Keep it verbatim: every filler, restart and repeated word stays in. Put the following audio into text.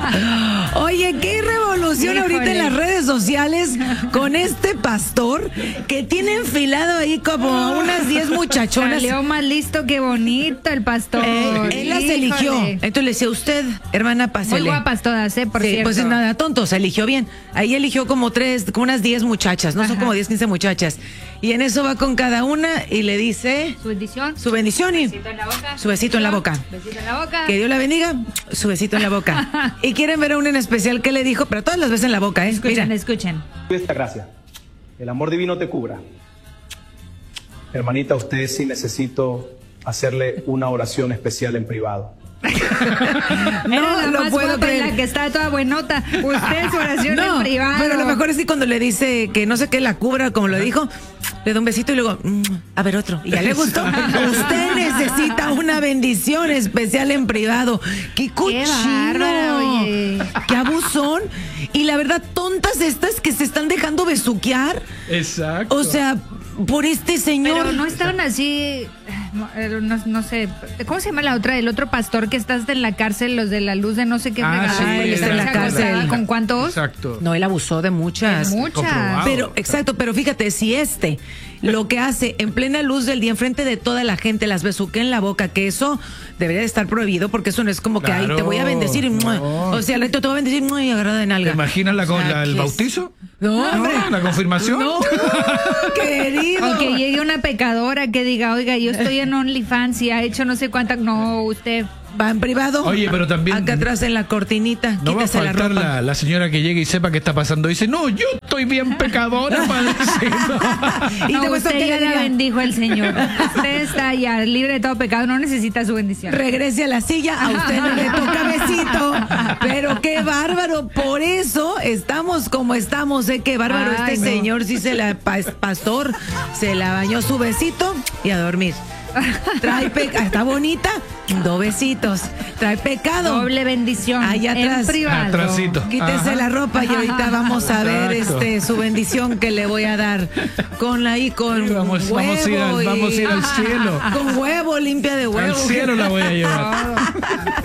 Oye, qué revolución Híjole. ahorita en las redes sociales con este pastor que tiene enfilado ahí como unas diez muchachonas. Salió más listo que bonito el pastor. Eh, él las eligió. Híjole. Entonces le decía, usted, hermana, pásele. Muy guapas todas, ¿eh? Por Sí, cierto. pues nada, tonto, se eligió bien. Ahí eligió como tres, como unas diez muchachas, no son Ajá. como diez, quince muchachas. Y en eso va con cada una y le dice Su bendición. su bendición y Besito en la boca. su besito en la boca. Besito en la boca. Que Dios la bendiga, su besito en la boca. Y quieren ver a una en especial que le dijo, pero todas las veces en la boca, ¿eh? Escuchen, Mira. escuchen. Esta gracia. El amor divino te cubra. Hermanita, usted sí necesito hacerle una oración especial en privado. Era la lo más puedo guapa y creer. la que está toda buenota. Usted su oración en privado. pero lo mejor es que cuando le dice que no sé qué la cubra, como lo dijo, le da un besito y luego, mm, a ver otro. Y ya le gustó. Usted necesita una bendición especial en privado. ¡Qué cochino! bárbaro, oye. ¡Qué abusón! Y la verdad, tontas estas que se están dejando besuquear. Exacto. O sea, por este señor. Pero no estaban así, no, eh, no, no sé, ¿cómo se llama la otra? El otro pastor que está hasta en la cárcel, los de la luz de no sé qué Ah, fregada, sí, que está se en la acostaba cárcel. ¿Con cuántos? Exacto. No, él abusó de muchas. Muchas. Comprobado. Pero, exacto, pero fíjate, si este lo que hace en plena luz del día, enfrente de toda la gente, las besuquea en la boca, que eso debería de estar prohibido, porque eso no es como que, ay, te voy a bendecir, y, ¡mua! No. O sea, te voy a bendecir, ¡mua! Y agarrada en ¿Te alga. imaginas la, con- O sea, la- el ¿qué es? bautizo? No, hombre. ¿La confirmación? No, querido. O que llegue una pecadora que diga, oiga, yo estoy en OnlyFans y ha hecho no sé cuánta. No, usted. Va en privado. Oye, pero también- Acá atrás en la cortinita, No va a quítese la faltar ropa. la, la señora que llegue y sepa qué está pasando. Dice, no, yo estoy bien pecadora para decirlo. Y No, te gustó usted que ya le la diga, bendijo el Señor. Usted está ya libre de todo pecado, no necesita su bendición. regrese a la silla, a usted no le toca besito. Pero qué bárbaro, por eso estamos como estamos, ¿eh? Qué bárbaro, Ay, este no. señor, sí se la, pa- pastor, se la bañó su besito y a dormir. Trae pecado, está bonita, dos besitos. Trae pecado. Doble bendición. Allá atrás. En privado. Atrasito. Quítese Ajá. la ropa y ahorita vamos a ver Exacto. este su bendición que le voy a dar con ahí con Sí, vamos- huevo vamos a ir al- y- vamos a ir al cielo. con huevo limpia de huevo. Al cielo la voy a llevar.